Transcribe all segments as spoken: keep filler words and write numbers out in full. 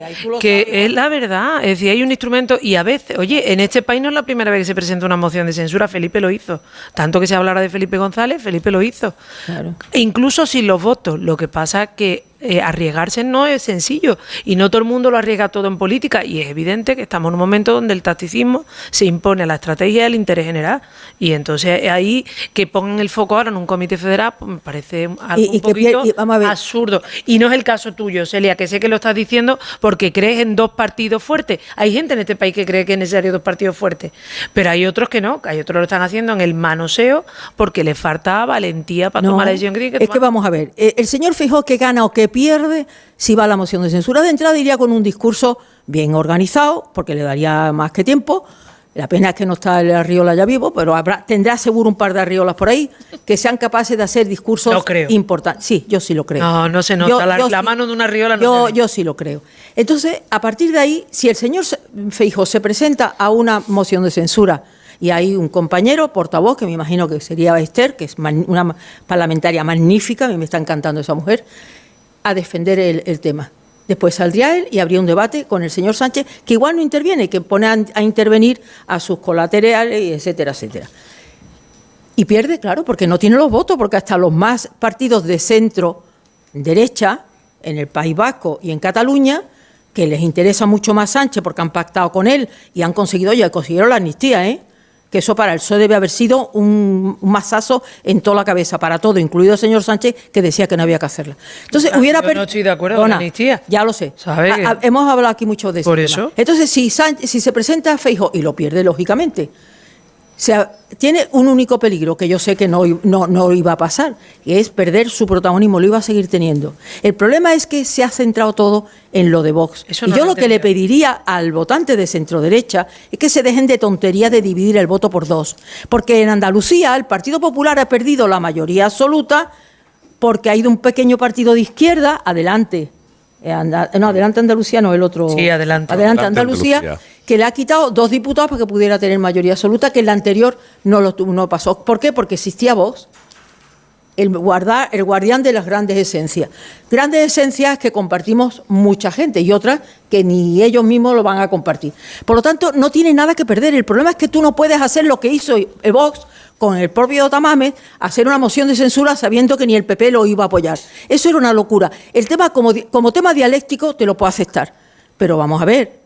Que es la verdad, es decir, hay un instrumento y a veces, oye, en este país no es la primera vez que se presenta una moción de censura, Felipe lo hizo. Tanto que se hablara de Felipe González, Felipe lo hizo. Claro. E incluso sin los votos, lo que pasa es que eh, arriesgarse no es sencillo y no todo el mundo lo arriesga todo en política y es evidente que estamos en un momento donde el tacticismo se impone a la estrategia del interés general y entonces ahí que pongan el foco ahora en un comité federal pues me parece algo y, y un poquito y, vamos a ver. absurdo y no es el caso tuyo, Celia, que sé que lo estás diciendo porque crees en dos partidos fuertes. Hay gente en este país que cree que es necesario dos partidos fuertes, pero hay otros que no, que hay otros que lo están haciendo en el manoseo porque les falta valentía para no, tomar la decisión que tiene que tomar. Es que vamos a ver, el señor Feijóo que gana o que pierde si va a la moción de censura. De entrada iría con un discurso bien organizado, porque le daría más que tiempo. La pena es que no está el Arriola ya vivo, pero habrá, tendrá seguro un par de Arriolas por ahí que sean capaces de hacer discursos no creo. importantes. Sí, yo sí lo creo. No, no se nota. Yo, la, yo la sí, mano de una Arriola no yo, se ve. Yo sí lo creo. Entonces, a partir de ahí, si el señor Feijóo se presenta a una moción de censura y hay un compañero, portavoz, que me imagino que sería Esther, que es una parlamentaria magnífica, a mí me está encantando esa mujer, a defender el, el tema. Después saldría él y habría un debate con el señor Sánchez, que igual no interviene, que pone a, a intervenir a sus colaterales, etcétera, etcétera. Y pierde, claro, porque no tiene los votos, porque hasta los más partidos de centro-derecha, en el País Vasco y en Cataluña, que les interesa mucho más Sánchez porque han pactado con él y han conseguido, ya consiguieron la amnistía, ¿eh? Que eso para el P S O E debe haber sido un, un mazazo en toda la cabeza, para todo, incluido el señor Sánchez, que decía que no había que hacerla. Entonces, ah, hubiera... Yo no estoy de acuerdo con la amnistía. Ya lo sé. A, a, hemos hablado aquí mucho de eso. Por eso. Entonces, si, Sánchez, si se presenta Feijóo, y lo pierde, lógicamente, o sea, tiene un único peligro, que yo sé que no, no, no iba a pasar, que es perder su protagonismo, lo iba a seguir teniendo. El problema es que se ha centrado todo en lo de Vox. Eso no y yo lo que le pediría al votante de centro-derecha es que se dejen de tontería de dividir el voto por dos. Porque en Andalucía el Partido Popular ha perdido la mayoría absoluta porque ha ido un pequeño partido de izquierda, adelante, eh, anda, no, adelante Andalucía, no el otro. Sí, adelante. Adelante, adelante Andalucía. Andalucía. Que le ha quitado dos diputados para que pudiera tener mayoría absoluta, que en la anterior no lo no pasó. ¿Por qué? Porque existía Vox, el, guardar, el guardián de las grandes esencias. Grandes esencias que compartimos mucha gente y otras que ni ellos mismos lo van a compartir. Por lo tanto, no tiene nada que perder. El problema es que tú no puedes hacer lo que hizo el Vox con el propio Tamames, hacer una moción de censura sabiendo que ni el P P lo iba a apoyar. Eso era una locura. El tema, como, como tema dialéctico, te lo puedo aceptar. Pero vamos a ver.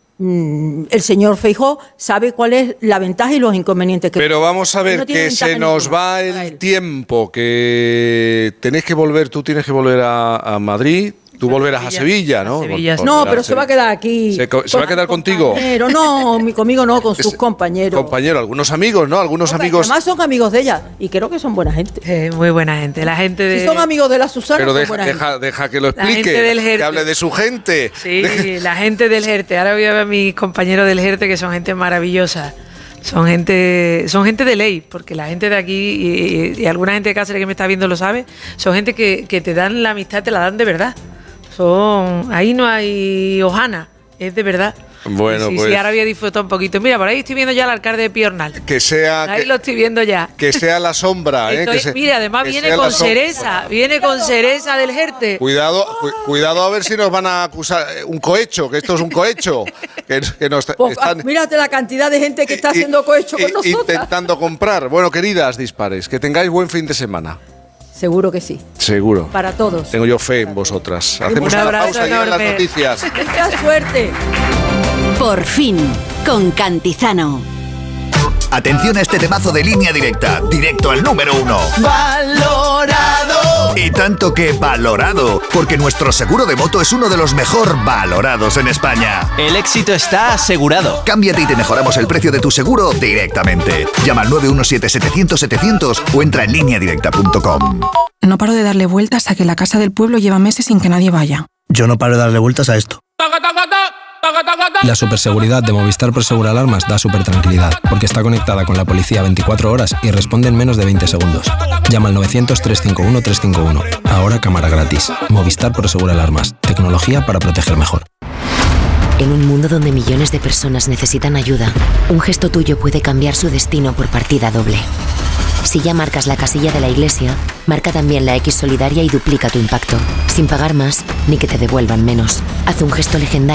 El señor Feijóo sabe cuál es la ventaja y los inconvenientes que Pero vamos a ver, no que se nos va el tiempo, que tenéis que volver, tú tienes que volver a, a Madrid. Tú volverás a Sevilla, ¿no? Sevilla, no, pero se va a quedar aquí. ¿Se, se va a quedar contigo? No, conmigo no, con sus es, compañeros. Compañeros, algunos amigos, ¿no? Algunos no, amigos. Además son amigos de ella y creo que son buena gente. Eh, muy buena gente. La gente de. Si son amigos de la Susana. Pero son deja, buena deja, gente. deja que lo explique. Que hable de su gente. Sí, deja. La gente del Jerte. Ahora voy a ver a mis compañeros del Jerte que son gente maravillosa. Son gente, son gente de ley, porque la gente de aquí y, y, y alguna gente de Cáceres que me está viendo lo sabe. Son gente que, que te dan la amistad, te la dan de verdad. Son, ahí no hay hojana, es de verdad. Bueno, sí, pues. Sí, ahora voy a disfrutar un poquito. Mira, por ahí estoy viendo ya al alcalde de Piornal. Que sea. Ahí que, lo estoy viendo ya. Que sea la sombra, ¿eh? Estoy, que se, mira, además que viene con cereza, viene con cereza del Jerte. Cuidado, cu cuidado a ver si nos van a acusar un cohecho, que esto es un cohecho. que, que nos pues, están, mírate la cantidad de gente que está y, haciendo cohecho con nosotros. Intentando comprar. Bueno, queridas dispares, que tengáis buen fin de semana. Seguro que sí. Seguro. Para todos. Tengo yo fe en vosotras. Hacemos un una pausa y llegan las noticias. ¡Mucha suerte! Por fin, con Cantizano. Atención a este temazo de Línea Directa, directo al número uno. ¡Valorado! Y tanto que valorado, porque nuestro seguro de moto es uno de los mejor valorados en España. El éxito está asegurado. Cámbiate y te mejoramos el precio de tu seguro directamente. Llama al nueve uno siete, setecientos, setecientos o entra en línea directa punto com. No paro de darle vueltas a que la casa del pueblo lleva meses sin que nadie vaya. Yo no paro de darle vueltas a esto. La superseguridad de Movistar Prosegur Alarmas da súper tranquilidad, porque está conectada con la policía veinticuatro horas y responde en menos de veinte segundos. Llama al novecientos, trescientos cincuenta y uno, trescientos cincuenta y uno. Ahora cámara gratis. Movistar Prosegur Alarmas. Tecnología para proteger mejor. En un mundo donde millones de personas necesitan ayuda, un gesto tuyo puede cambiar su destino por partida doble. Si ya marcas la casilla de la iglesia, marca también la X solidaria y duplica tu impacto, sin pagar más ni que te devuelvan menos. Haz un gesto legendario